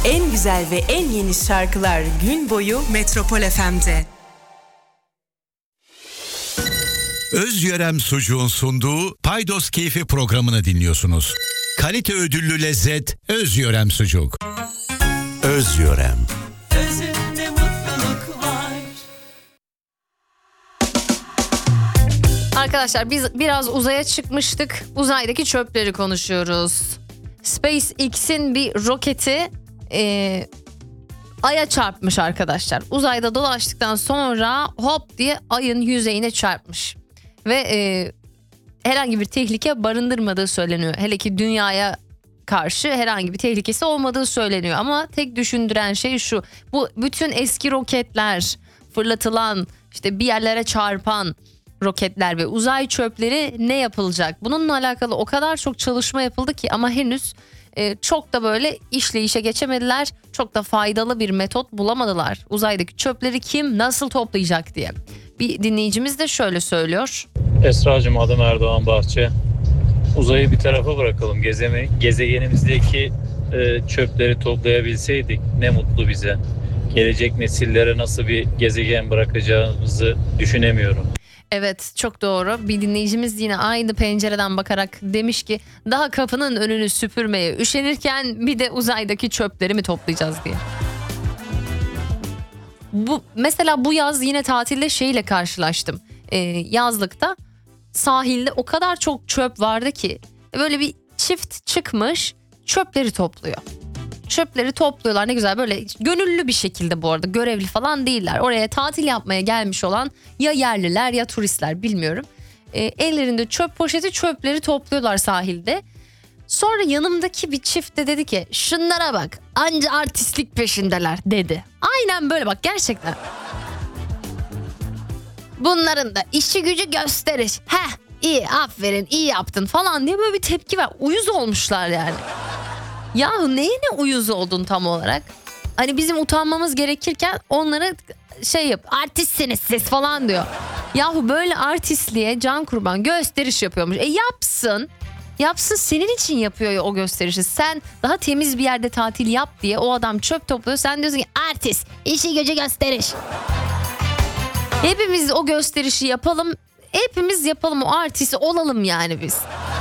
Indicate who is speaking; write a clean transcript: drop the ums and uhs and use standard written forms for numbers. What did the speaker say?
Speaker 1: En güzel ve en yeni şarkılar gün boyu Metropol FM'de.
Speaker 2: Özyörem Sucuğun sunduğu Paydos Keyfi programını dinliyorsunuz. Kalite ödüllü lezzet Özyörem Sucuk. Özyörem.
Speaker 3: Özünde mutluluk var.
Speaker 4: Arkadaşlar biz biraz uzaya çıkmıştık. Uzaydaki çöpleri konuşuyoruz. SpaceX'in bir roketi Ay'a çarpmış arkadaşlar. Uzayda dolaştıktan sonra hop diye Ay'ın yüzeyine çarpmış. Ve herhangi bir tehlike barındırmadığı söyleniyor. Hele ki dünyaya karşı herhangi bir tehlikesi olmadığı söyleniyor. Ama tek düşündüren şey şu: bu bütün eski roketler, fırlatılan, işte bir yerlere çarpan roketler ve uzay çöpleri ne yapılacak? Bununla alakalı o kadar çok çalışma yapıldı ki ama henüz çok da böyle işleyişe geçemediler. Çok da faydalı bir metot bulamadılar. Uzaydaki çöpleri kim nasıl toplayacak diye. Bir dinleyicimiz de şöyle söylüyor.
Speaker 5: Esra'cığım, adım Erdoğan Bahçe. Uzayı bir tarafa bırakalım. Gezegenimizdeki çöpleri toplayabilseydik ne mutlu bize. Gelecek nesillere nasıl bir gezegen bırakacağımızı düşünemiyorum.
Speaker 4: Evet, çok doğru. Bir dinleyicimiz yine aynı pencereden bakarak demiş ki daha kapının önünü süpürmeye üşenirken bir de uzaydaki çöpleri mi toplayacağız diye. Mesela bu yaz yine tatilde şeyle karşılaştım. Yazlıkta sahilde o kadar çok çöp vardı ki böyle bir çift çıkmış çöpleri topluyor. Çöpleri topluyorlar, ne güzel, böyle gönüllü bir şekilde, bu arada görevli falan değiller. Oraya tatil yapmaya gelmiş olan ya yerliler ya turistler, bilmiyorum. Ellerinde çöp poşeti, çöpleri topluyorlar sahilde. Sonra yanımdaki bir çift de dedi ki şunlara bak, anca artistlik peşindeler dedi. Aynen böyle bak, gerçekten. Bunların da işi gücü gösteriş. Heh, iyi, aferin, iyi yaptın falan diye böyle bir tepki var. Uyuz olmuşlar yani. Yahu neye ne uyuz oldun tam olarak? Hani bizim utanmamız gerekirken onlara şey yap, artistsiniz siz falan diyor. Yahu böyle artistliğe can kurban gösteriş yapıyormuş. Yapsın. Yapsın, senin için yapıyor ya o gösterişi. Sen daha temiz bir yerde tatil yap diye o adam çöp topluyor. Sen diyorsun ki artist, işi gücü gösteriş. Hepimiz o gösterişi yapalım. Hepimiz yapalım, o artisti olalım yani biz.